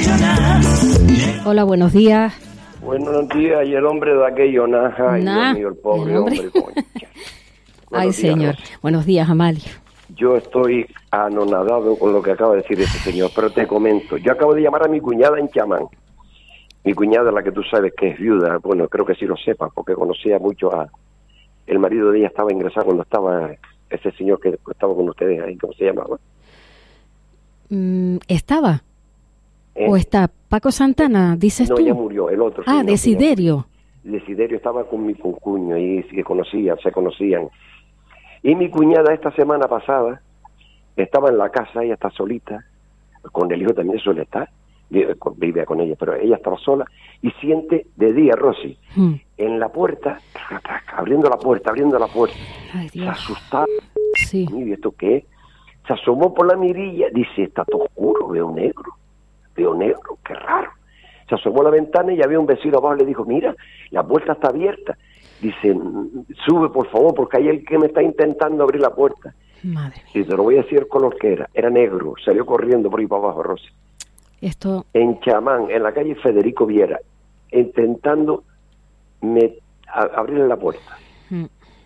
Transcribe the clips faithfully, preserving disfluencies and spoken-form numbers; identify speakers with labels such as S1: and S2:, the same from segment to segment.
S1: Hola, buenos días.
S2: Buenos días, y el hombre de aquello, naja, ay,
S1: Nah,
S2: Dios mío, el pobre
S1: el hombre.
S2: hombre, concha.
S1: Ay,
S2: Buenos días,
S1: señor.
S2: Rosy.
S1: Buenos días, Amalio.
S2: Yo estoy anonadado con lo que acaba de decir este señor, pero te comento, yo acabo de llamar a mi cuñada en Chamán. Mi cuñada, la que tú sabes que es viuda, bueno, creo que sí lo sepas, porque conocía mucho a... El marido de ella estaba ingresado cuando estaba ese señor que estaba con ustedes ahí, ¿cómo se llamaba?
S1: Mm, ¿Estaba?
S2: ¿Eh?
S1: ¿O está Paco Santana, dices
S2: No,
S1: tú?
S2: ya murió, el otro.
S1: Ah,
S2: señor,
S1: Desiderio.
S2: Desiderio estaba con mi concuño y se conocían, se conocían. Y mi cuñada esta semana pasada estaba en la casa, ella está solita, con el hijo también suele estar, vive con, vive con ella, pero ella estaba sola y siente de día, Rosy,
S1: Hmm.
S2: en la puerta, tac, tac, abriendo la puerta, abriendo la puerta.
S1: Ay,
S2: Se
S1: Dios.
S2: asustaba,
S1: Sí.
S2: ¿y esto qué es? Se asomó por la mirilla, dice, está todo oscuro, veo negro, veo negro, qué raro. Se asomó a la ventana y había un vecino abajo y le dijo, mira, la puerta está abierta. Dice, sube por favor, porque hay el que me está intentando abrir la puerta.
S1: Madre mía.
S2: Y te lo voy a decir el color que era, era negro, salió corriendo por ahí para abajo, Rosy.
S1: Esto,
S2: En Chamán, en la calle Federico Viera, intentando me, a, abrirle la puerta.
S1: mm,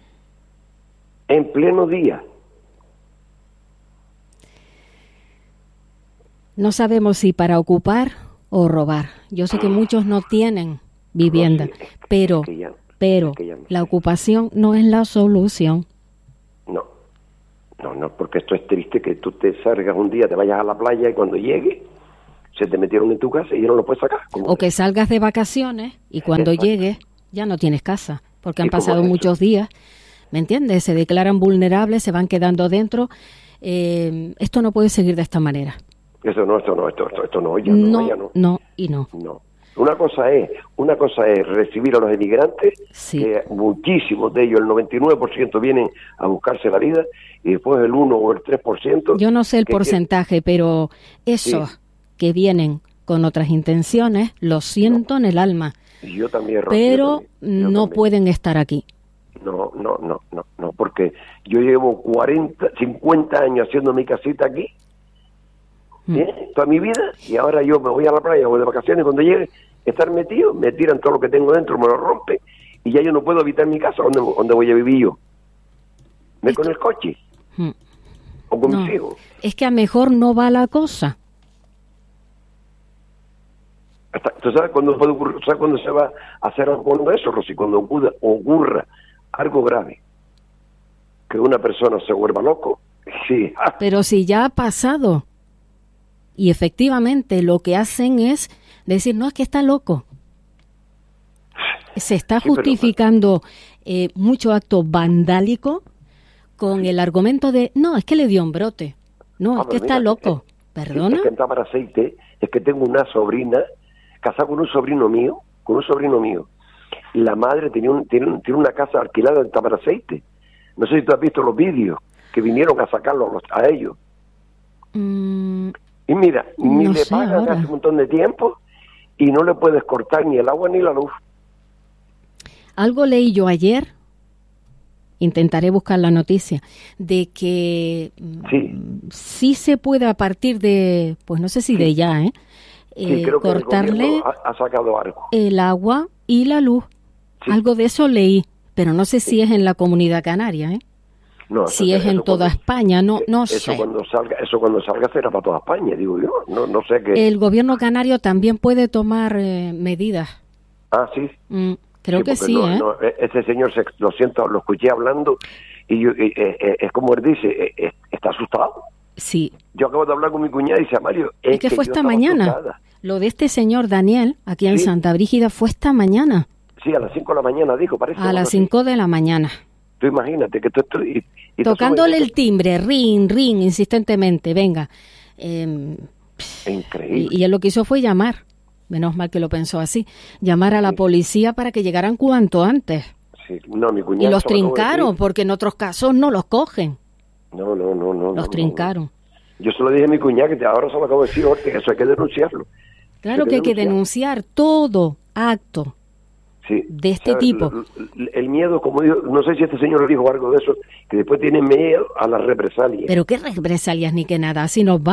S2: En pleno día.
S1: no sabemos si para ocupar o robar. Yo sé que muchos no tienen vivienda,
S2: Rosy, es que-
S1: pero,
S2: es que ya-
S1: pero
S2: es que ya no
S1: la
S2: sé.
S1: ocupación no es la solución.
S2: No, no, no, porque esto es triste que tú te salgas un día, te vayas a la playa y cuando llegues se te metieron en tu casa y ya no lo puedes sacar. ¿Cómo
S1: O que salgas de vacaciones y cuando
S2: Exacto.
S1: llegues ya no tienes casa, porque han
S2: ¿Y cómo
S1: pasado
S2: es eso?
S1: muchos días, ¿me entiendes? Se declaran vulnerables, se van quedando dentro. Eh, esto no puede seguir de esta manera.
S2: Eso no, esto no, esto, esto, esto no, ya no,
S1: No,
S2: ya no.
S1: no y no.
S2: No. Una cosa es, una cosa es recibir a los emigrantes,
S1: Sí.
S2: que muchísimos de ellos, el noventa y nueve por ciento vienen a buscarse la vida, y después el uno o el tres por ciento...
S1: Yo no sé el
S2: que
S1: porcentaje, pero esos
S2: Sí.
S1: que vienen con otras intenciones, lo siento en el alma,
S2: quieren- y yo también, Rocío,
S1: pero
S2: yo también, yo
S1: no
S2: también.
S1: pueden estar aquí.
S2: No, no, no, no, no, porque yo llevo cuarenta, cincuenta años haciendo mi casita aquí,
S1: Mm.
S2: ¿eh? Toda mi vida, y ahora yo me voy a la playa, voy de vacaciones, cuando llegue, estar metido, me tiran todo lo que tengo dentro, me lo rompen, y ya yo no puedo habitar mi casa, ¿dónde, dónde voy a vivir yo? ¿Me
S1: Esto-
S2: con el coche?
S1: Mm.
S2: ¿O con
S1: No,
S2: mis hijos?
S1: es que a mejor no va la cosa.
S2: Hasta, ¿tú sabes cuándo puede ocurrir, sabes cuándo se va a hacer algo con eso, Rosy? Cuando ocurra, ocurra algo grave, que una persona se vuelva loco, sí, ¡ah!
S1: Pero si ya ha pasado y efectivamente lo que hacen es decir, no, es que está loco. Se está
S2: Sí, pero-
S1: justificando eh, mucho acto vandálico con el argumento de, no, es que le dio un brote. No,
S2: Ah,
S1: es que
S2: pero
S1: está
S2: mira,
S1: loco.
S2: es-
S1: ¿Perdona?
S2: Es que en Tamaraceite, es que tengo una sobrina casada con un sobrino mío, con un sobrino mío. La madre tenía, un, tiene, un- tiene una casa alquilada en Tamaraceite. No sé si tú has visto los vídeos que vinieron a sacarlos a los- a ellos.
S1: Mm,
S2: Y mira, ni
S1: No
S2: le
S1: sé
S2: pagan
S1: ahora.
S2: hace un montón de tiempo y no le puedes cortar ni el agua ni la luz.
S1: algo leí yo ayer, intentaré buscar la noticia, de que mm,
S2: Sí.
S1: sí se puede a partir de, pues no sé si de ya, ¿eh?
S2: Sí,
S1: Eh,
S2: creo que el
S1: cortarle
S2: gobierno ha, ha sacado algo.
S1: el agua y la luz.
S2: Sí.
S1: Algo de eso leí, pero no sé si es en la Comunidad Canaria, ¿eh?
S2: No,
S1: Si
S2: eso-
S1: es en
S2: eso
S1: toda
S2: cuando-
S1: España, no no
S2: eso
S1: sé.
S2: cuando salga, eso cuando salga será para toda España, digo yo. No, no sé qué.
S1: El gobierno canario también puede tomar eh, medidas.
S2: Ah, sí.
S1: Mm, creo
S2: Sí,
S1: que
S2: porque
S1: sí,
S2: no,
S1: ¿eh?
S2: no, e- ese señor, se, lo siento, lo escuché hablando y yo, eh, eh, es como él dice, eh, eh, está asustado.
S1: Sí.
S2: Yo acabo de hablar con mi cuñada y dice, Mario,
S1: Es
S2: es
S1: que
S2: que
S1: fue
S2: yo
S1: esta
S2: estaba
S1: mañana.
S2: asustada.
S1: Lo de este señor Daniel, aquí en
S2: Sí.
S1: Santa Brígida, fue esta mañana,
S2: Sí, a las cinco de la mañana dijo, parece.
S1: a
S2: algo
S1: las
S2: así.
S1: cinco de la mañana.
S2: Tú imagínate que tú estoy... y- y tú
S1: Tocándole
S2: sabes
S1: el timbre, ring, ring, insistentemente, venga. Eh,
S2: que es increíble.
S1: y, y él lo que hizo fue llamar, menos mal que lo pensó así, llamar a la
S2: Sí.
S1: policía para que llegaran cuanto antes.
S2: Sí, no, mi
S1: Y
S2: cuñada
S1: los
S2: se lo acabo de
S1: trincaron,
S2: decir.
S1: porque en otros casos no los cogen,
S2: No, no, no, no. no,
S1: los
S2: no,
S1: trincaron.
S2: no. Yo se lo dije a mi cuñada que te- ahora se lo acabo de decir, Orte, que eso hay que denunciarlo.
S1: Claro
S2: Eso
S1: que hay que denunciar todo acto
S2: Sí.
S1: de este
S2: ¿Sabes?
S1: tipo.
S2: L- l- El miedo, como digo, no sé si este señor le dijo algo de eso, que después tiene miedo a las represalias.
S1: Pero qué represalias ni que nada, así nos va.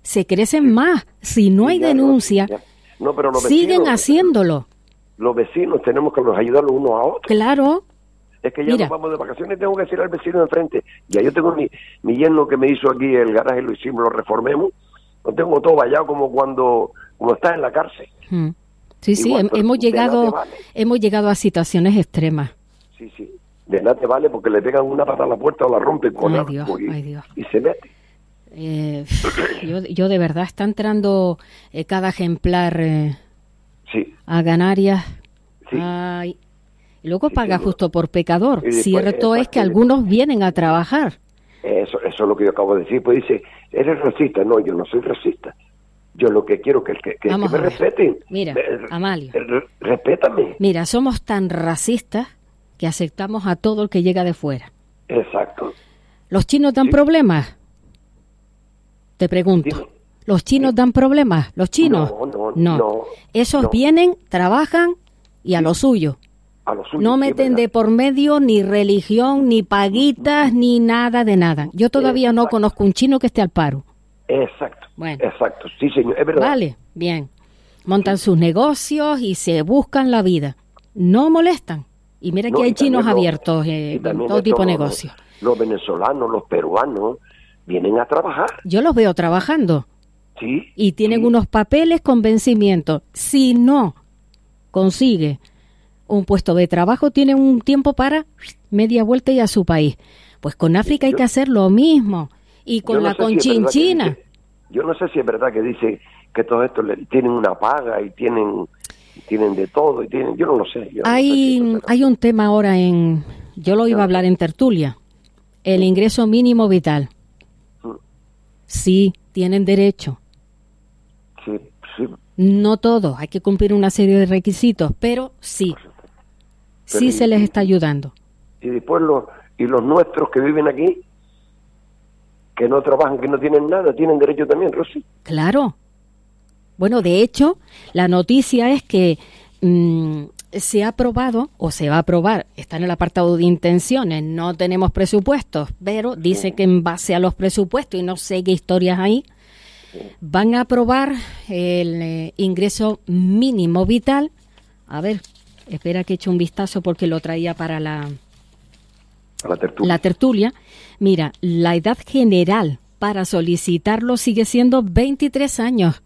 S1: se crecen más. Si no hay
S2: Ya,
S1: denuncia,
S2: ya. No, pero los
S1: siguen
S2: vecinos,
S1: haciéndolo.
S2: Los vecinos tenemos que los ayudar los unos a otros.
S1: Claro.
S2: Es que ya
S1: Mira.
S2: nos vamos de vacaciones, tengo que decir al vecino de enfrente. Ya yo tengo mi, mi yerno que me hizo aquí el garaje, lo hicimos, lo reformemos. Lo tengo todo vallado como cuando, como estás en la cárcel.
S1: Hmm. Sí, sí,
S2: Igual,
S1: hem-
S2: pero
S1: hemos
S2: de nada
S1: llegado,
S2: te vale.
S1: hemos llegado a situaciones extremas.
S2: Sí, sí. De nada te vale porque le pegan una pata a la puerta o la rompen con
S1: Ay,
S2: algo
S1: Dios,
S2: y,
S1: ay, Dios.
S2: y se mete.
S1: Eh, yo, yo de verdad, está entrando eh, cada ejemplar eh,
S2: Sí,
S1: a Canarias.
S2: sí.
S1: Ay. Y luego
S2: Sí,
S1: paga
S2: sí,
S1: justo por pecador.
S2: y después,
S1: Cierto es
S2: exacto,
S1: que
S2: y
S1: algunos vienen a trabajar.
S2: Eso, eso es lo que yo acabo de decir. Pues dice, ¿eres racista? No, yo no soy racista. Yo lo que quiero es que, que, que,
S1: Vamos
S2: que me
S1: a ver.
S2: respeten.
S1: Mira,
S2: Eh,
S1: Amalio.
S2: eh, Respétame.
S1: Mira, somos tan racistas que aceptamos a todo el que llega de fuera.
S2: Exacto.
S1: ¿Los chinos dan
S2: Sí.
S1: problemas? Te pregunto.
S2: Dime.
S1: ¿Los chinos dan problemas? ¿Los chinos?
S2: No, no, no,
S1: Esos
S2: no.
S1: vienen, trabajan y a
S2: Sí.
S1: lo suyo.
S2: A lo suyo,
S1: No
S2: sí,
S1: meten
S2: ¿verdad?
S1: de por medio ni religión, ni paguitas, ni nada de nada. Yo todavía no
S2: Exacto.
S1: conozco un chino que esté al paro.
S2: Exacto.
S1: Bueno.
S2: Exacto. Sí, señor. Es verdad.
S1: Vale, bien. Montan sus negocios y se buscan la vida. No molestan. Y mira
S2: No,
S1: que hay
S2: y también
S1: chinos
S2: los-
S1: abiertos
S2: y
S1: eh, en
S2: también
S1: todo
S2: estos,
S1: tipo de
S2: los-
S1: negocios.
S2: Los venezolanos, los peruanos, vienen a trabajar.
S1: Yo los veo trabajando
S2: Sí.
S1: y tienen
S2: sí.
S1: unos papeles con vencimiento. Si no consigue un puesto de trabajo, tiene un tiempo para media vuelta y a su país. Pues con África hay
S2: Yo-
S1: que hacer lo mismo. Y
S2: Yo
S1: con
S2: no
S1: la
S2: sé si es verdad que
S1: conchinchina.
S2: dice- yo no sé si es verdad que dice que todos estos le- tienen una paga y tienen tienen de todo y tienen, yo no lo sé. Yo no sé si
S1: Hay,
S2: eso será.
S1: hay un tema ahora en, yo lo iba a hablar en tertulia, el ingreso mínimo vital.
S2: Mm.
S1: Sí, tienen derecho.
S2: Sí, sí.
S1: No todos, hay que cumplir una serie de requisitos, pero sí, sí
S2: Pero
S1: se
S2: y-
S1: les está ayudando.
S2: Y después los y los nuestros que viven aquí, que no trabajan, que no tienen nada, tienen derecho también, Rosy.
S1: Claro. Bueno, de hecho, la noticia es que mm, se ha aprobado, o se va a aprobar, está en el apartado de intenciones, no tenemos presupuestos, pero dice que en base a los presupuestos, y no sé qué historias hay, van a aprobar el eh, ingreso mínimo vital. A ver, espera que eche un vistazo porque lo traía para la,
S2: A la tertulia.
S1: la tertulia. Mira, la edad general para solicitarlo sigue siendo veintitrés años.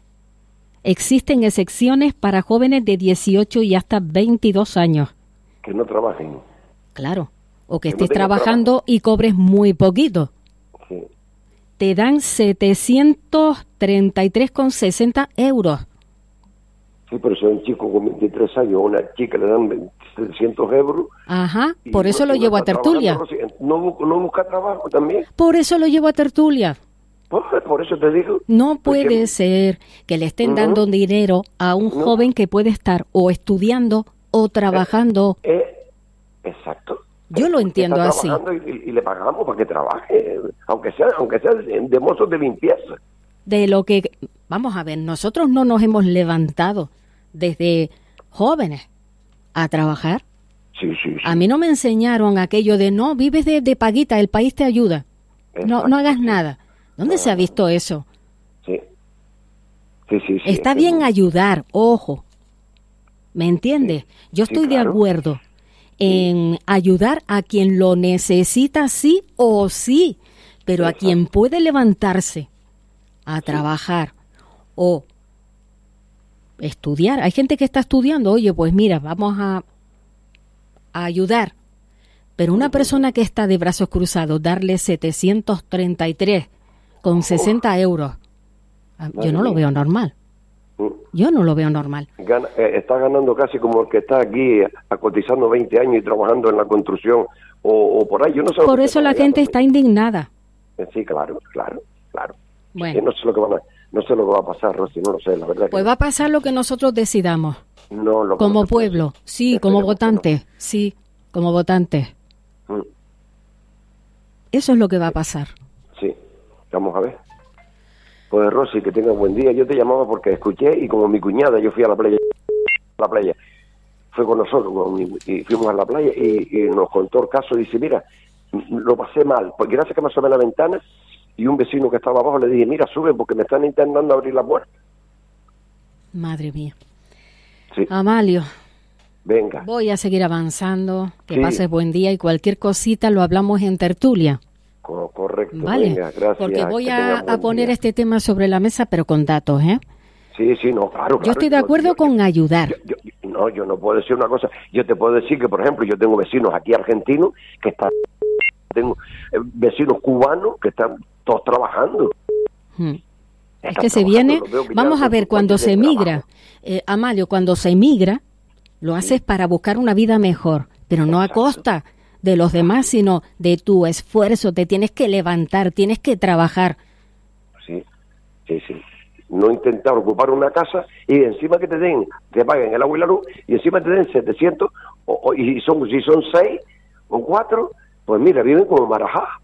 S1: Existen excepciones para jóvenes de dieciocho y hasta veintidós años.
S2: Que no trabajen.
S1: Claro. O que
S2: Que no
S1: estés
S2: tengan
S1: trabajando y cobres muy poquito.
S2: Sí.
S1: Te dan setecientos treinta y tres con sesenta euros.
S2: Sí, pero si hay un chico con veintitrés años, a una chica le dan setecientos euros.
S1: Ajá,
S2: y
S1: por eso
S2: no-
S1: lo
S2: y no
S1: llevo a
S2: está
S1: tertulia.
S2: trabajando, Rosy. No, bu- no busca trabajo también.
S1: Por eso lo llevo a tertulia.
S2: Pues, por eso te digo.
S1: No
S2: Porque-
S1: puede ser que le estén
S2: Ujú.
S1: dando dinero a un
S2: No.
S1: joven que puede estar o estudiando o trabajando.
S2: Eh, exacto.
S1: Yo lo
S2: Está
S1: entiendo así.
S2: trabajando Y, y le pagamos para que trabaje, aunque sea, aunque sea de, de mozos de limpieza.
S1: De lo que, vamos a ver, nosotros no nos hemos levantado desde jóvenes a trabajar.
S2: Sí, sí, sí.
S1: A mí no me enseñaron aquello de no, vives de, de paguita, el país te ayuda. No,
S2: Exacto,
S1: no hagas
S2: sí.
S1: nada. ¿Dónde se ha visto eso?
S2: Sí. Sí, sí, sí.
S1: Está
S2: es
S1: bien
S2: que-
S1: ayudar, ojo. ¿Me entiendes? Yo
S2: sí,
S1: estoy de
S2: claro.
S1: acuerdo en ayudar a quien lo necesita sí o sí, pero a
S2: Exacto.
S1: quien puede levantarse a trabajar o estudiar. Hay gente que está estudiando, oye, pues mira, vamos a, a ayudar. Pero una persona que está de brazos cruzados, darle setecientos treinta y tres con sesenta euros, ah, yo
S2: Madre
S1: no lo
S2: mía.
S1: veo normal.
S2: Mm.
S1: Yo no lo veo normal.
S2: Gana- eh, está ganando casi como el que está aquí a, cotizando veinte años y trabajando en la construcción o, o por ahí. Yo no sé lo
S1: Por
S2: que
S1: eso
S2: está
S1: la gente
S2: ganando.
S1: está indignada.
S2: Eh, Sí, claro, claro, claro.
S1: Bueno.
S2: Eh, no sé lo que van a- no sé lo que va a pasar, Rosy, no lo sé, la verdad. que
S1: Pues va a pasar lo que nosotros decidamos,
S2: no, lo que
S1: como
S2: no se puede.
S1: pueblo, sí, como
S2: Esperemos que no.
S1: votantes, sí, como votantes.
S2: Mm.
S1: Eso es lo que va a pasar.
S2: Sí, vamos a ver. Pues Rosy, que tengas buen día. Yo te llamaba porque escuché y como mi cuñada, yo fui a la playa, a la playa, fue con nosotros con mi- y fuimos a la playa y, y nos contó el caso. Dice, mira, m- lo pasé mal, porque gracias que me asomé a la ventana y un vecino que estaba abajo le dije, mira, sube porque me están intentando abrir la puerta.
S1: Madre mía.
S2: Sí.
S1: Amalio,
S2: venga.
S1: Voy a seguir avanzando, que
S2: sí.
S1: pases buen día y cualquier cosita lo hablamos en tertulia.
S2: Co- correcto,
S1: vale,
S2: venga, gracias.
S1: porque voy
S2: que
S1: a, a poner
S2: día.
S1: este tema sobre la mesa, pero con datos, ¿eh?
S2: Sí, sí, no, claro, claro.
S1: Yo estoy de
S2: yo,
S1: acuerdo
S2: yo,
S1: con
S2: yo,
S1: ayudar.
S2: Yo, yo, no, yo no puedo decir una cosa. Yo te puedo decir que, por ejemplo, yo tengo vecinos aquí argentinos que están, tengo eh, vecinos cubanos que están todos trabajando.
S1: Hmm. Es que se viene, vamos a ver, cuando se emigra, eh, Amalio, cuando se emigra, lo haces sí. para buscar una vida mejor, pero no Exacto. a costa de los demás, sino de tu esfuerzo. Te tienes que levantar, tienes que trabajar.
S2: Sí, sí, sí. No intentar ocupar una casa y encima que te den, te paguen el agua y la luz, y encima te den setecientos, o, o, y son, si son seis o cuatro, pues mira, viven como marajá.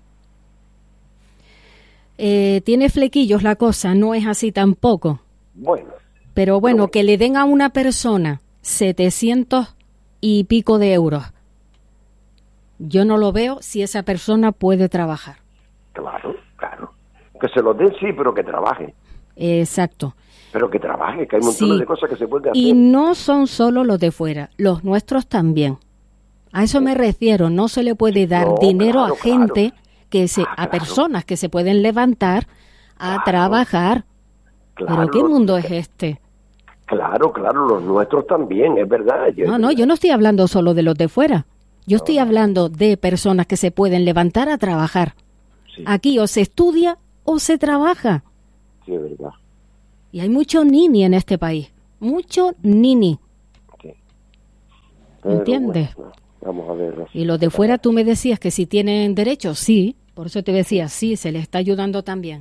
S1: Eh, tiene flequillos la cosa, no es así tampoco.
S2: Bueno.
S1: Pero bueno, pero bueno, que le den a una persona setecientos y pico de euros. Yo no lo veo si esa persona puede trabajar.
S2: Claro, claro. Que se los den sí, pero que trabaje.
S1: Exacto.
S2: Pero que trabaje, que hay montones sí. de cosas que se pueden hacer.
S1: Y no son solo los de fuera, los nuestros también. A eso sí. me refiero, no se le puede dar no, dinero claro, a gente... Claro. que se ah, claro. a personas que se pueden levantar a claro, trabajar. Claro, ¿Pero qué mundo es este?
S2: Claro, claro, los nuestros también, es verdad.
S1: Yo, no, no, yo no estoy hablando solo de los de fuera. Yo no. estoy hablando de personas que se pueden levantar a trabajar. Sí. Aquí o se estudia o se trabaja.
S2: Sí, es verdad.
S1: Y hay mucho nini en este país. Mucho nini. Sí. ¿Entiendes?
S2: Bueno, vamos a ver.
S1: Y los de fuera tú me decías que si tienen derecho, sí. Por eso te decía, sí, se les está ayudando también.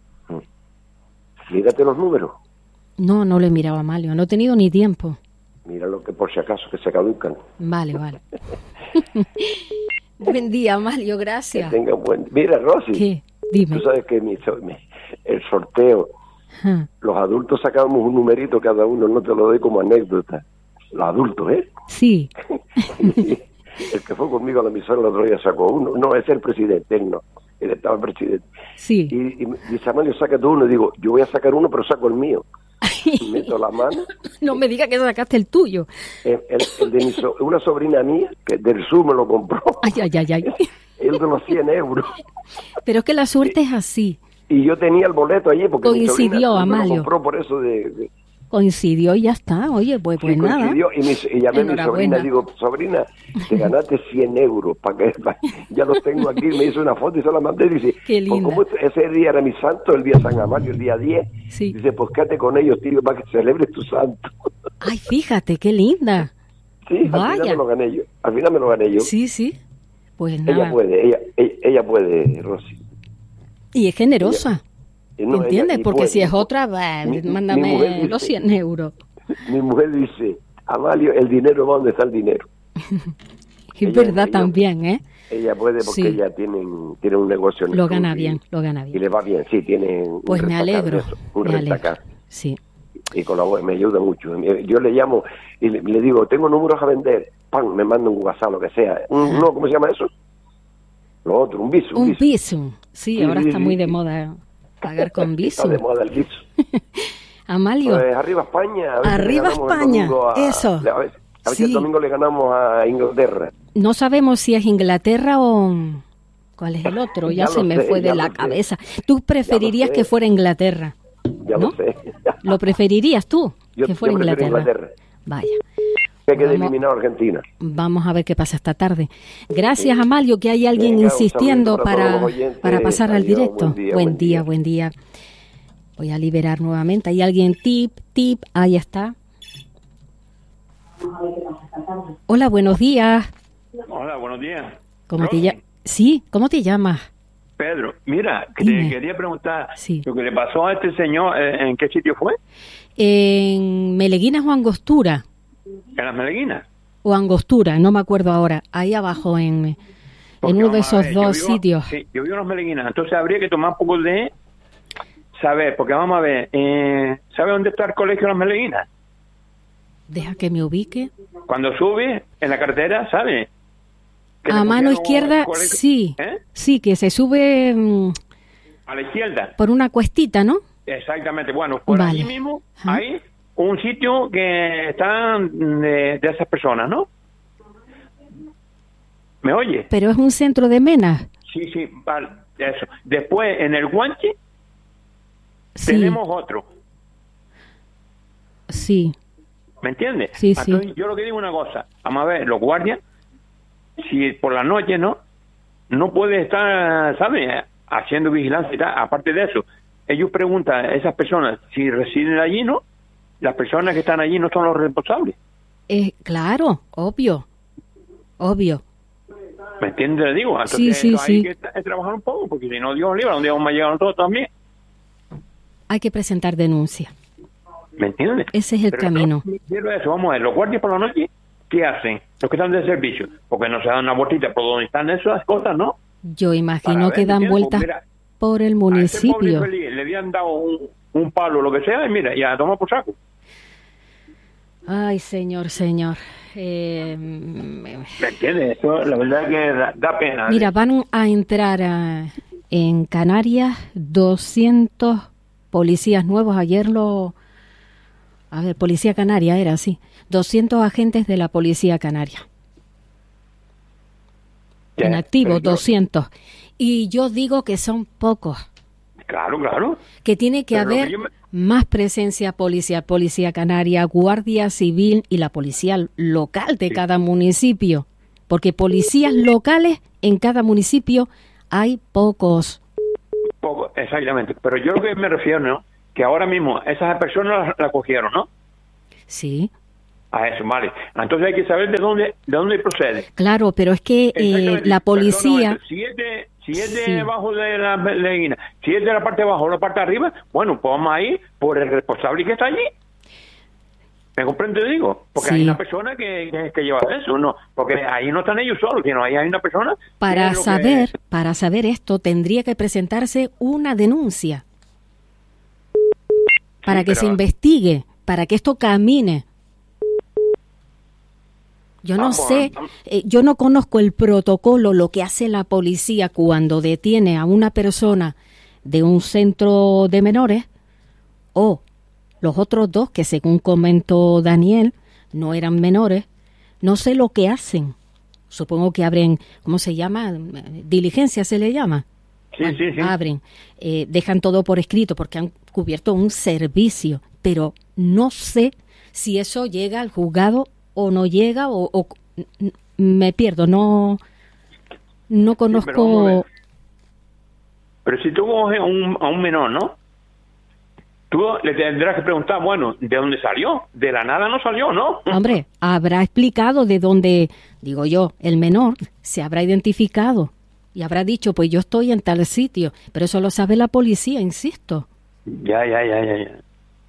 S2: Mírate los números.
S1: No, no le miraba a Amalio, no he tenido ni tiempo.
S2: Mira lo que por si acaso que se caducan.
S1: Vale, vale. Buen día, Amalio, gracias.
S2: Que tenga buen... Mira, Rosy.
S1: ¿Qué? Dime.
S2: Tú sabes que mi, mi, el sorteo, huh. los adultos sacábamos un numerito cada uno, no te lo doy como anécdota. Los adultos, ¿eh?
S1: Sí.
S2: El que fue conmigo a la emisora el otro día sacó uno. No, es el presidente, él no. Él estaba el presidente.
S1: Sí.
S2: Y, y dice, Amalio, saca tú uno. Y digo, yo voy a sacar uno, pero saco el mío. Meto la mano.
S1: No me digas que sacaste el tuyo.
S2: El, el, el de mi so, una sobrina mía, que del sur me lo compró.
S1: Ay, ay, ay, ay.
S2: El de los cien euros.
S1: Pero es que la suerte y, es así.
S2: Y yo tenía el boleto allí porque
S1: coincidió,
S2: mi sobrina
S1: Amalio.
S2: Me lo compró por eso de... de
S1: coincidió y ya está. Oye, pues, pues
S2: sí,
S1: nada.
S2: Y, mi, y llamé a mi sobrina y digo, sobrina, te ganaste cien euros. para que Ya los tengo aquí. Me hizo una foto y se la mandé. Y dice,
S1: qué linda.
S2: Pues como ese día era mi santo, el día San Amalio, el día diez.
S1: Sí.
S2: Dice, pues quédate con ellos, tío, para que celebres tu santo.
S1: Ay, fíjate, qué linda.
S2: Sí,
S1: Vaya.
S2: al final me lo gané yo. Al final me lo gané yo.
S1: Sí, sí. Pues nada.
S2: Ella puede, ella, ella, ella puede, Rosy.
S1: Y es generosa.
S2: Ella, no,
S1: ¿entiendes?
S2: ella,
S1: Porque
S2: puede,
S1: si es otra, bah,
S2: mi,
S1: mándame
S2: mi dice,
S1: los cien euros.
S2: Mi mujer dice, Amalio, el dinero va donde está el dinero.
S1: Es ella, verdad ella, también, ¿eh?
S2: Ella puede porque sí. ella tiene, tiene un negocio. En
S1: lo
S2: el
S1: gana
S2: y,
S1: bien, lo gana bien.
S2: Y le va bien, sí, tiene
S1: pues
S2: un
S1: me alegro,
S2: eso, un
S1: me
S2: rentacar.
S1: alegro, sí.
S2: Y colabora, me ayuda mucho. Yo le llamo y le, le digo, tengo números a vender, pan, me manda un WhatsApp, lo que sea. Un, no, ¿cómo se llama eso? Lo otro, un Bizum.
S1: Un Bizum, sí, sí, ahora sí, está sí, muy sí. de moda pagar con Bizum.
S2: Está de moda el Bizum.
S1: Amalio.
S2: Pues arriba España. A
S1: arriba España, a, eso.
S2: A ver, a ver
S1: sí.
S2: si el domingo le ganamos a Inglaterra.
S1: No sabemos si es Inglaterra o... ¿Cuál es el otro? Ya, ya se me sé, fue de la cabeza. Tú preferirías que fuera Inglaterra.
S2: Ya
S1: ¿no?
S2: lo sé.
S1: ¿Lo preferirías tú?
S2: Yo,
S1: que fuera
S2: yo
S1: Inglaterra.
S2: Inglaterra.
S1: Vaya.
S2: Que quede eliminado Argentina.
S1: Vamos a ver qué pasa esta tarde. Gracias, Amalio, que hay alguien Venga, insistiendo para, para, para pasar Adiós, al directo. Buen día, buen, buen día, día, buen día. Voy a liberar nuevamente. Hay alguien, tip, tip, ahí está. Hola, buenos días.
S3: Hola, buenos días.
S1: ¿Cómo te llamas? Sí, ¿cómo te llamas?
S3: Pedro, mira, que
S1: Dime.
S3: te quería preguntar,
S1: sí.
S3: lo que le pasó a este señor, ¿en qué sitio fue?
S1: En Meleguinas o Angostura.
S3: ¿En las Meleguinas?
S1: O Angostura, no me acuerdo ahora, ahí abajo en, en uno de esos
S3: ver,
S1: dos
S3: yo vivo,
S1: sitios.
S3: Sí, yo vivo en las Meleguinas, entonces habría que tomar un poco de saber, porque vamos a ver, eh, ¿sabe dónde está el colegio de las Meleguinas?
S1: Deja que me ubique.
S3: Cuando sube en la carretera, ¿sabe?
S1: A mano izquierda, sí, ¿Eh? sí, que se sube,
S3: a la izquierda.
S1: Por una cuestita, ¿no?
S3: Exactamente. Bueno, por
S1: Vale.
S3: allí mismo
S1: Ajá.
S3: hay un sitio que están de, de esas personas, ¿no? ¿Me oye?
S1: Pero es un centro de menas.
S3: Sí, sí, vale, eso. Después, en el Guanche,
S1: Sí,
S3: tenemos otro.
S1: sí,
S3: ¿Me entiendes?
S1: Sí, sí.
S3: Entonces, yo lo que digo es una cosa. Vamos a ver, los guardias, si por la noche, ¿no? No puede estar, ¿sabes? Haciendo vigilancia y tal. Aparte de eso, ellos preguntan a esas personas si residen allí, ¿no? Las personas que están allí no son los responsables.
S1: eh, claro, obvio, obvio.
S3: ¿Me entiendes? Le digo. Entonces,
S1: Sí, sí,
S3: eso hay
S1: sí.
S3: que tra- trabajar un poco, porque si no, Dios libre, un día vamos a llegar nosotros también.
S1: Hay que presentar denuncia.
S3: ¿Me entiendes?
S1: Ese es el
S3: Pero
S1: camino.
S3: no quiero eso. Vamos a ver, los guardias por la noche, ¿qué hacen? Los que están de servicio. Porque no se dan una vueltita por donde están esas cosas, ¿no?
S1: Yo imagino
S3: Para ver,
S1: que dan
S3: ¿me entiendes?
S1: vueltas
S3: Pues mira,
S1: por el
S3: a ese
S1: municipio.
S3: pobre infeliz le habían dado un, un palo o lo que sea, y mira, ya toma por saco.
S1: Ay, señor, señor. Eh,
S3: ¿Me entiendes? Eso, la verdad es que da, da pena.
S1: mira, van a entrar a- en Canarias doscientos policías nuevos. Ayer lo... A ver, Policía Canaria era así. doscientos agentes de la Policía Canaria.
S3: Ya,
S1: En activo,
S3: pero yo-
S1: doscientos. Y yo digo que son pocos.
S3: Claro, claro.
S1: Que tiene que
S3: Pero lo
S1: haber
S3: que yo me-
S1: más presencia policial, Policía Canaria, Guardia Civil y la policía local de
S3: Sí.
S1: cada municipio. Porque policías locales en cada municipio hay pocos.
S3: Poco, exactamente. Pero yo lo que me refiero, ¿no? Que ahora mismo esas personas la, la cogieron, ¿no?
S1: Sí,
S3: A eso, vale. Entonces hay que saber de dónde de dónde procede.
S1: claro, pero es que eh,
S3: Exactamente.
S1: la policía...
S3: Perdón, si es de, si es
S1: Sí.
S3: debajo de la leguina, si es de la parte de abajo o la parte de arriba, bueno, pues vamos a ir por el responsable que está allí. ¿Me comprende? Digo, porque
S1: Sí.
S3: hay una persona que, que, que lleva eso, no, porque ahí no están ellos solos, sino ahí hay una persona. que
S1: Para
S3: es lo que-
S1: saber, para saber esto, tendría que presentarse una denuncia. Para
S3: Sí,
S1: que
S3: pero-
S1: se investigue, para que esto camine. Yo no
S3: Vamos,
S1: sé,
S3: vamos.
S1: eh, yo no conozco el protocolo, lo que hace la policía cuando detiene a una persona de un centro de menores o los otros dos que según comentó Daniel no eran menores. No sé lo que hacen. Supongo que abren, ¿cómo se llama? Diligencia se le llama.
S3: Sí,
S1: Bueno,
S3: sí, sí.
S1: abren, eh, dejan todo por escrito porque han cubierto un servicio, pero no sé si eso llega al juzgado o no llega o, o- n- me pierdo, no no
S3: pero vamos a
S1: conozco.
S3: ver. Pero si tú coges a un, a un menor, ¿no? Tú le tendrás que preguntar, bueno, ¿de dónde salió? De la nada no salió, ¿no?
S1: Hombre, habrá explicado de dónde, digo yo, el menor se habrá identificado y habrá dicho, pues yo estoy en tal sitio, pero eso lo sabe la policía, insisto.
S3: Ya, ya, ya, ya, ya.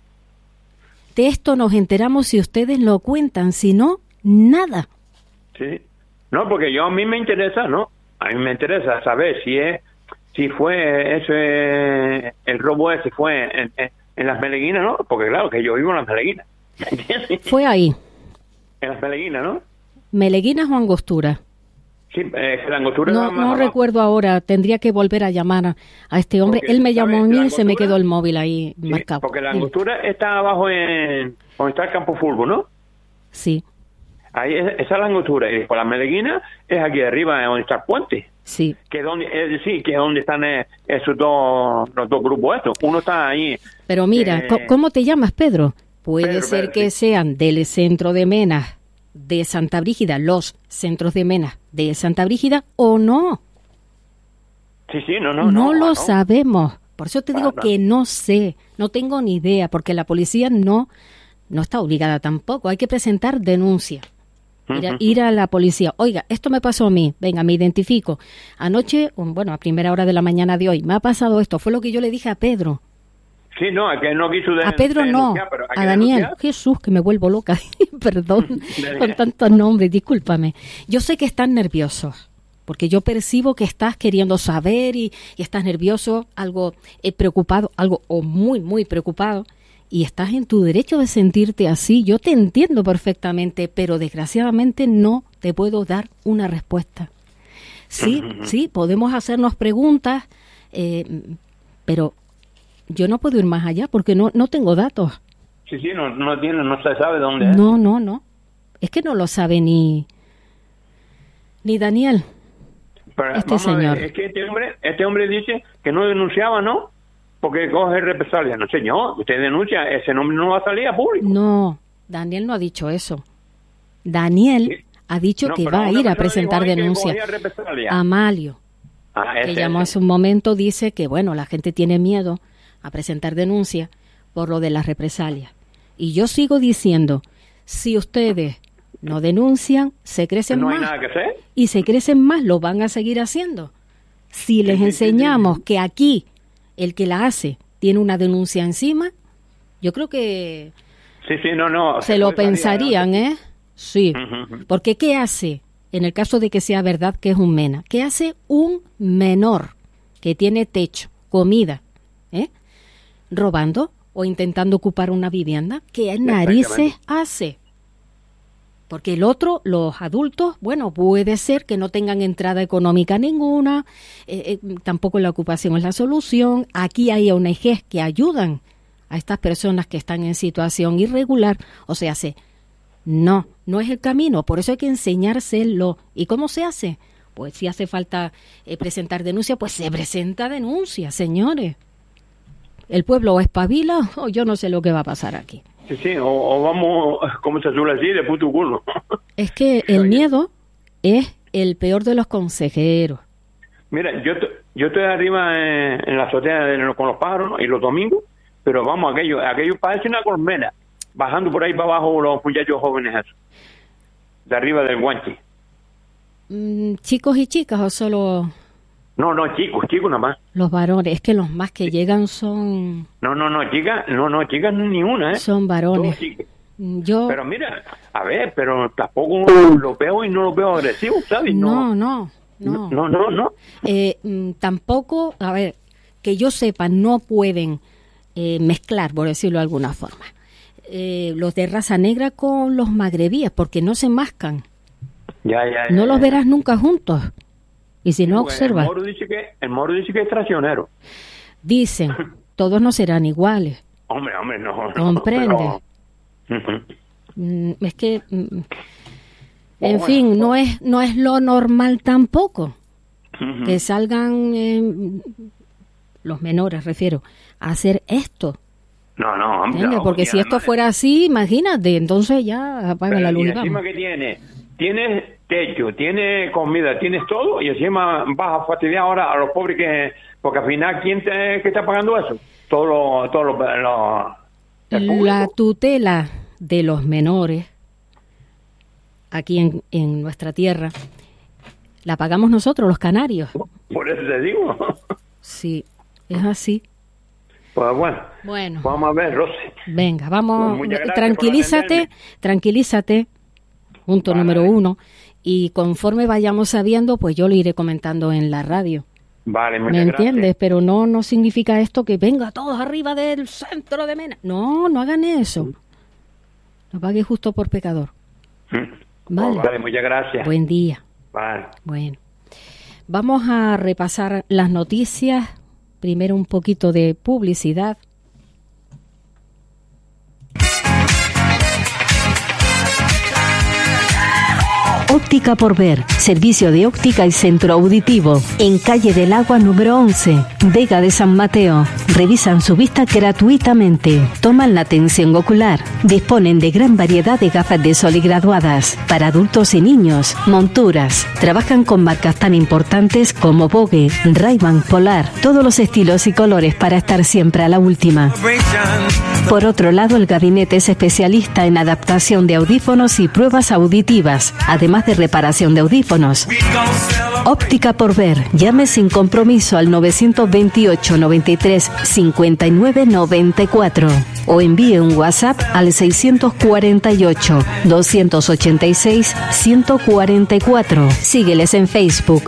S1: De esto nos enteramos si ustedes lo cuentan, si no, nada.
S3: Sí. No, porque yo a mí me interesa, ¿no? A mí me interesa saber si es, si fue ese, el robo ese fue en, en, en las Meleguinas, ¿no? Porque claro, que yo vivo en las Meleguinas. ¿Me entiendes?
S1: Fue ahí,
S3: En las Meleguinas, ¿no?
S1: Meleguinas o Angostura.
S3: Sí, eh, la angostura
S1: No,
S3: va más
S1: no
S3: abajo.
S1: recuerdo ahora, tendría que volver a llamar a, a este hombre.
S3: Porque,
S1: Él me llamó a
S3: ¿sabes?
S1: mí
S3: La
S1: y se me
S3: angostura-
S1: quedó el móvil ahí
S3: Sí,
S1: marcado.
S3: porque la
S1: Dime.
S3: angostura está abajo en donde está el campo fútbol, ¿no?
S1: Sí,
S3: Ahí es- esa es la angostura. Y por las Meleguinas es aquí arriba, donde está el puente.
S1: sí.
S3: Que es donde, es decir, que es donde están eh, esos dos, los dos grupos estos. Uno está ahí.
S1: Pero mira,
S3: Eh,
S1: co- ¿cómo te llamas, Pedro? Puede
S3: Pedro,
S1: ser
S3: Pedro,
S1: que
S3: sí.
S1: sean del centro de Menas de Santa Brígida, los centros de Menas de Santa Brígida, o no.
S3: Sí, sí, no, no.
S1: No,
S3: no,
S1: lo
S3: ah, no.
S1: sabemos. Por eso te digo
S3: Ah, no.
S1: que no sé, no tengo ni idea, porque la policía no, no está obligada tampoco. Hay que presentar denuncia. Ir a,
S3: Ujú.
S1: ir a la policía. Oiga, esto me pasó a mí. Venga, me identifico. Anoche, um, bueno, a primera hora de la mañana de hoy, me ha pasado esto. Fue lo que yo le dije a Pedro.
S3: Sí, no, es que no quiso de-
S1: A Pedro no,
S3: denunciar, pero hay
S1: a
S3: que
S1: Daniel.
S3: denunciar.
S1: Jesús, que me vuelvo loca. Perdón,
S3: Daniel.
S1: con tantos nombres, discúlpame. Yo sé que están nerviosos, porque yo percibo que estás queriendo saber y, y estás nervioso, algo eh, preocupado, algo o muy, muy preocupado, y estás en tu derecho de sentirte así. Yo te entiendo perfectamente, pero desgraciadamente no te puedo dar una respuesta. Sí, sí, podemos hacernos preguntas, eh, pero yo no puedo ir más allá porque no, no tengo datos.
S3: Sí, sí, no, no tiene, no se sabe dónde es.
S1: No, no, no. Es que no lo sabe ni, ni Daniel,
S3: Pero,
S1: este
S3: vamos a ver,
S1: señor.
S3: es que este hombre, este hombre dice que no denunciaba, ¿no? Porque coge represalias. No, señor, usted denuncia, ese nombre no va a salir a público.
S1: No, Daniel no ha dicho eso. Daniel
S3: Sí.
S1: ha dicho
S3: No,
S1: que
S3: pero
S1: va a
S3: una
S1: ir a
S3: persona
S1: presentar
S3: dijo ahí que
S1: denuncia.
S3: cogía represalias.
S1: Amalio,
S3: Ah,
S1: que
S3: ese,
S1: llamó
S3: ese.
S1: hace un momento, dice que, bueno, la gente tiene miedo a presentar denuncia por lo de las represalias. Y yo sigo diciendo, si ustedes no denuncian, se crecen
S3: No
S1: más.
S3: hay nada que hacer.
S1: Y se crecen más, lo van a seguir haciendo. Si les
S3: sí, sí,
S1: enseñamos que aquí el que la hace tiene una denuncia encima, yo creo que
S3: Sí, sí, no, no.
S1: se lo
S3: puede salir
S1: pensarían,
S3: adelante.
S1: ¿eh? Sí.
S3: Ujú, ujú.
S1: Porque ¿qué hace? En el caso de que sea verdad que es un MENA, ¿qué hace un menor que tiene techo, comida, ¿eh? robando o intentando ocupar una vivienda? ¿Qué narices hace? Porque el otro, los adultos, bueno, puede ser que no tengan entrada económica ninguna, eh, eh, tampoco la ocupación es la solución. Aquí hay O N Ges que ayudan a estas personas que están en situación irregular, o sea, se, no, no es el camino, por eso hay que enseñárselo. ¿Y cómo se hace? Pues si hace falta eh, presentar denuncia, pues se presenta denuncia, señores. El pueblo o espabila o yo no sé lo que va a pasar aquí.
S3: Sí, sí, o, o vamos, como se suele decir, de puto culo.
S1: Es que el miedo es el peor de los consejeros.
S3: Mira, yo t- yo estoy arriba en, en la azotea de- con los pájaros, ¿no? Y los domingos, pero vamos, aquello, aquello parece una colmena, bajando por ahí para abajo los muchachos jóvenes esos, de arriba del guanche.
S1: Mm, ¿Chicos y chicas o solo
S3: No, no, chicos, chicos nada más.
S1: los varones? Es que los más que llegan son,
S3: No, no, no, chicas, no, no, chicas ni una, ¿eh?
S1: son varones.
S3: Todos chicas.
S1: Mm, Yo,
S3: Pero mira, a ver, pero tampoco lo veo y no lo veo agresivo, ¿sabes?
S1: no, no, no.
S3: no, no, no.
S1: Eh, mm, tampoco, a ver, que yo sepa, no pueden eh, mezclar, por decirlo de alguna forma, eh, los de raza negra con los magrebíes, porque no se mascan.
S3: Ya, ya, ya.
S1: No los
S3: ya.
S1: verás nunca juntos. Y si no
S3: Porque
S1: observas,
S3: El moro dice que, el moro dice que es traicionero.
S1: dicen, todos no serán iguales.
S3: Hombre, hombre, no. no,
S1: Comprende.
S3: pero- Ujú.
S1: Mm, Es que, mm, en
S3: Bueno,
S1: fin, no es no es lo normal tampoco
S3: Ujú.
S1: que salgan eh, los menores, refiero, a hacer esto.
S3: No, no, hombre.
S1: ¿Entiendes?
S3: no,
S1: Porque
S3: y
S1: si esto
S3: además-
S1: fuera así, imagínate, entonces ya apaga
S3: pero
S1: la luz
S3: y
S1: y
S3: encima
S1: vamos.
S3: que tiene, tienes techo, tienes comida, tienes todo, y encima vas a fastidiar ahora a los pobres que, porque al final, ¿quién te, que está pagando eso? Todos los, todos los, los- el público.
S1: La tutela de los menores aquí en, en nuestra tierra la pagamos nosotros, los canarios.
S3: Por eso te digo.
S1: Sí, es así.
S3: Pues bueno,
S1: Bueno,
S3: vamos a ver, Rosy.
S1: venga, vamos,
S3: Pues muchas gracias por
S1: tranquilízate,
S3: atenderme.
S1: tranquilízate, punto
S3: Vale.
S1: número uno, y conforme vayamos sabiendo, pues yo lo iré comentando en la radio.
S3: Vale, muchas
S1: ¿Me entiendes?
S3: gracias.
S1: Pero no, no significa esto que venga todos arriba del centro de Mena. No, no hagan eso. No pague justo por pecador.
S3: Mm.
S1: Vale.
S3: Vale, muchas gracias.
S1: Buen día.
S3: Vale.
S1: Bueno, vamos a repasar las noticias. Primero un poquito de publicidad. Óptica por Ver, servicio de óptica y centro auditivo, en calle del Agua número once, Vega de San Mateo. Revisan su vista gratuitamente, toman la atención ocular, disponen de gran variedad de gafas de sol y graduadas, para adultos y niños, monturas, trabajan con marcas tan importantes como Vogue, Ray-Ban, Polar, todos los estilos y colores para estar siempre a la última. Por otro lado, el gabinete es especialista en adaptación de audífonos y pruebas auditivas, además de reparación de audífonos. Óptica por Ver. Llame sin compromiso al nueve dos ocho, noventa y tres, cincuenta y nueve, noventa y cuatro o envíe un WhatsApp al seis cuatro ocho, dos ochenta y seis, ciento cuarenta y cuatro. Sígueles en Facebook.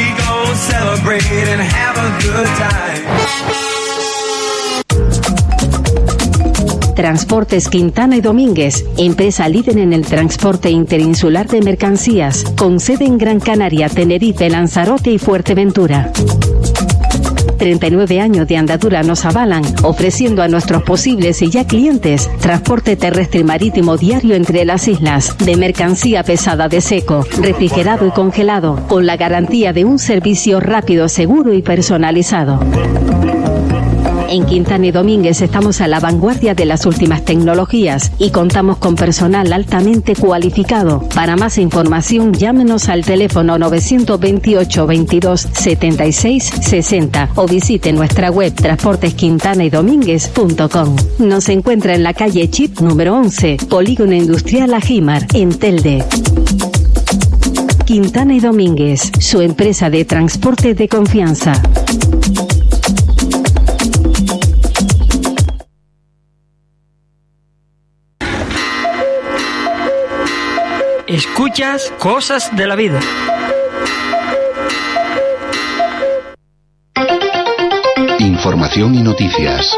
S1: Transportes Quintana y Domínguez, empresa líder en el transporte interinsular de mercancías, con sede en Gran Canaria, Tenerife, Lanzarote y Fuerteventura.
S4: treinta y nueve años de andadura nos avalan, ofreciendo a nuestros posibles y ya clientes transporte terrestre y marítimo diario entre las islas, de mercancía pesada de seco, refrigerado y congelado, con la garantía de un servicio rápido, seguro y personalizado. En Quintana y Domínguez estamos a la vanguardia de las últimas tecnologías y contamos con personal altamente cualificado. Para más información, llámenos al teléfono nueve dos ocho, veintidós, setenta y seis, sesenta o visite nuestra web transportes quintana y domínguez punto com. Nos encuentra en la calle Chip número once, Polígono Industrial Ajimar, en Telde. Quintana y Domínguez, su empresa de transporte de confianza.
S5: Escuchas Cosas de la Vida.
S6: Información y noticias.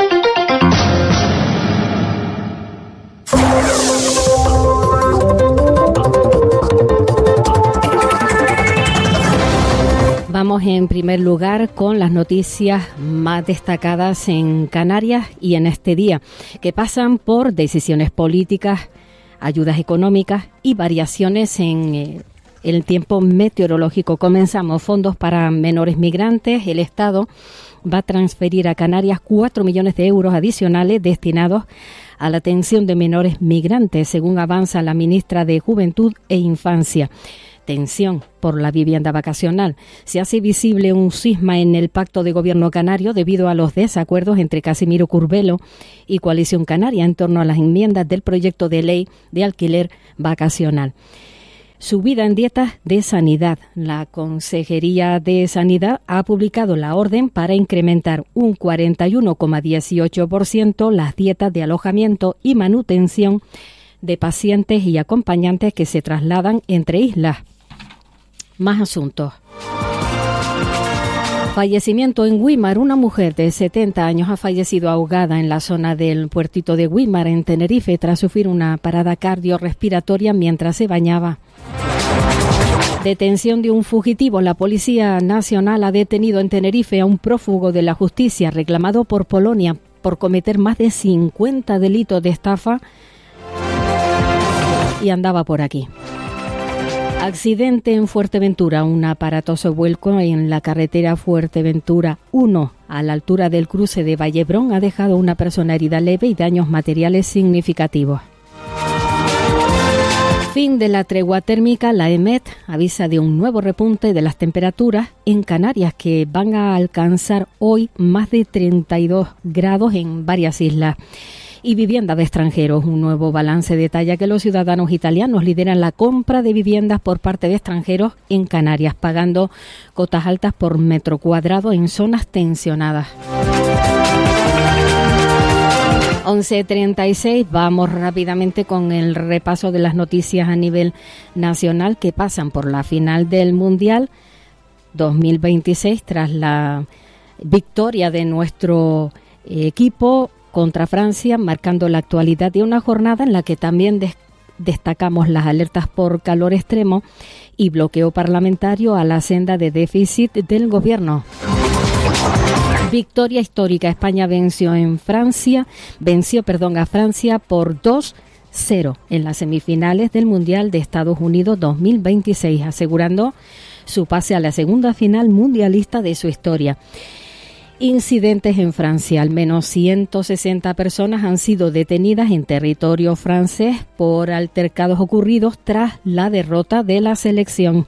S1: Vamos en primer lugar con las noticias más destacadas en Canarias y en este día, que pasan por decisiones políticas, ayudas económicas y variaciones en eh, el tiempo meteorológico. Comenzamos. Fondos para menores migrantes. El Estado va a transferir a Canarias cuatro millones de euros adicionales destinados a la atención de menores migrantes, según avanza la ministra de Juventud e Infancia. Tensión por la vivienda vacacional. Se hace visible un cisma en el pacto de gobierno canario debido a los desacuerdos entre Casimiro Curbelo y Coalición Canaria en torno a las enmiendas del proyecto de ley de alquiler vacacional. Subida en dietas de sanidad. La Consejería de Sanidad ha publicado la orden para incrementar un cuarenta y uno coma dieciocho por ciento las dietas de alojamiento y manutención de pacientes y acompañantes que se trasladan entre islas. Más asuntos. Fallecimiento en Güímar. Una mujer de setenta años ha fallecido ahogada en la zona del puertito de Güímar, en Tenerife, tras sufrir una parada cardiorrespiratoria mientras se bañaba. Detención de un fugitivo. La Policía Nacional ha detenido en Tenerife a un prófugo de la justicia reclamado por Polonia por cometer más de cincuenta delitos de estafa y andaba por aquí. Accidente en Fuerteventura. Un aparatoso vuelco en la carretera Fuerteventura uno a la altura del cruce de Vallebrón ha dejado una persona herida leve y daños materiales significativos. Fin de la tregua térmica. La EMET avisa de un nuevo repunte de las temperaturas en Canarias, que van a alcanzar hoy más de treinta y dos grados en varias islas. Y vivienda de extranjeros. Un nuevo balance detalla que los ciudadanos italianos lideran la compra de viviendas por parte de extranjeros en Canarias, pagando cotas altas por metro cuadrado en zonas tensionadas. once treinta y seis, vamos rápidamente con el repaso de las noticias a nivel nacional que pasan por la final del Mundial dos mil veintiséis tras la victoria de nuestro equipo contra Francia, marcando la actualidad de una jornada en la que también des- destacamos las alertas por calor extremo y bloqueo parlamentario a la senda de déficit del gobierno. Victoria histórica. España venció en Francia, venció, perdón, a Francia por dos cero en las semifinales del Mundial de Estados Unidos dos mil veintiséis, asegurando su pase a la segunda final mundialista de su historia. Incidentes en Francia. Al menos ciento sesenta personas han sido detenidas en territorio francés por altercados ocurridos tras la derrota de la selección.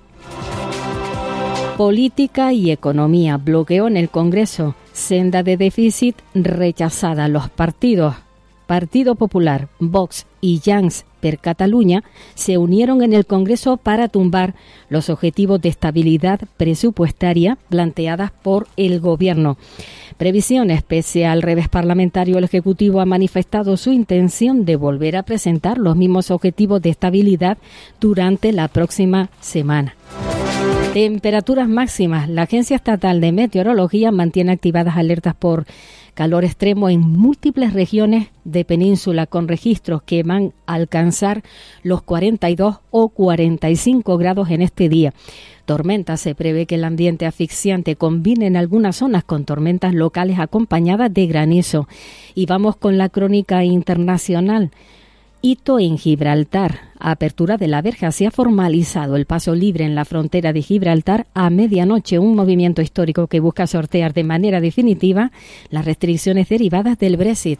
S1: Política y economía. Bloqueo en el Congreso. Senda de déficit rechazada. Los partidos Partido Popular, Vox y Junts per Catalunya se unieron en el Congreso para tumbar los objetivos de estabilidad presupuestaria planteadas por el Gobierno. Previsiones. Pese al revés parlamentario, el Ejecutivo ha manifestado su intención de volver a presentar los mismos objetivos de estabilidad durante la próxima semana. Temperaturas máximas. La Agencia Estatal de Meteorología mantiene activadas alertas por Calor extremo en múltiples regiones de península, con registros que van a alcanzar los cuarenta y dos o cuarenta y cinco grados en este día. Tormentas, se prevé que el ambiente asfixiante combine en algunas zonas con tormentas locales acompañadas de granizo. Y vamos con la crónica internacional. Hito en Gibraltar. Apertura de la verja. Se ha formalizado el paso libre en la frontera de Gibraltar a medianoche, un movimiento histórico que busca sortear de manera definitiva las restricciones derivadas del Brexit.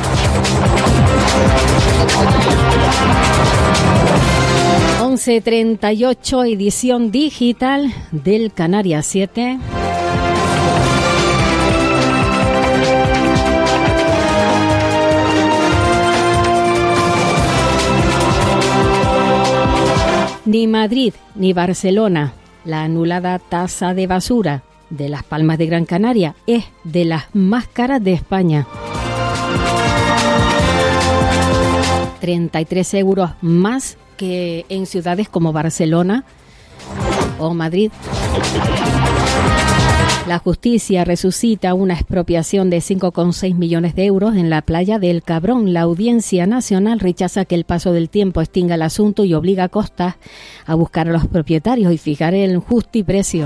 S1: once treinta y ocho, edición digital del Canarias siete. Ni Madrid ni Barcelona. La anulada tasa de basura de Las Palmas de Gran Canaria es de las más caras de España. treinta y tres euros más que en ciudades como Barcelona o Madrid. La justicia resucita una expropiación de cinco coma seis millones de euros en la playa del Cabrón. La Audiencia Nacional rechaza que el paso del tiempo extinga el asunto y obliga a Costas a buscar a los propietarios y fijar el justo precio.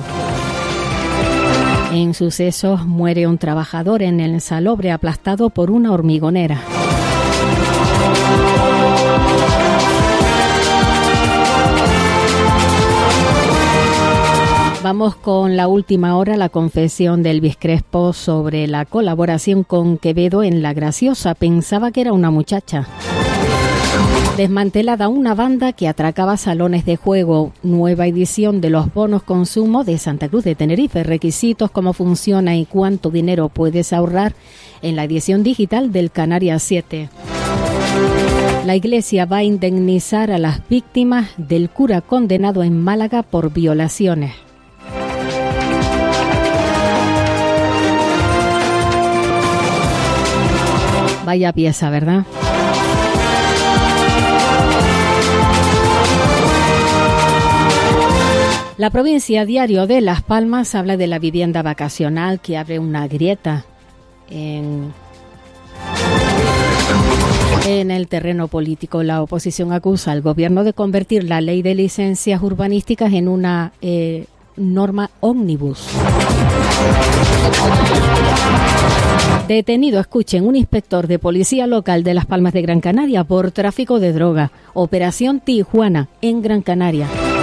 S1: En sucesos, muere un trabajador en el Salobre aplastado por una hormigonera. Vamos con la última hora, la confesión de Elvis Crespo sobre la colaboración con Quevedo en La Graciosa. Pensaba que era una muchacha. Desmantelada una banda que atracaba salones de juego. Nueva edición de los bonos consumo de Santa Cruz de Tenerife. Requisitos, cómo funciona y cuánto dinero puedes ahorrar en la edición digital del Canarias siete. La Iglesia va a indemnizar a las víctimas del cura condenado en Málaga por violaciones. Vaya pieza, ¿verdad? La provincia Diario de Las Palmas habla de la vivienda vacacional que abre una grieta en, en el terreno político. La oposición acusa al gobierno de convertir la ley de licencias urbanísticas en una eh, norma ómnibus. Detenido, escuchen, un inspector de policía local de Las Palmas de Gran Canaria por tráfico de droga. Operación Tijuana en Gran Canaria.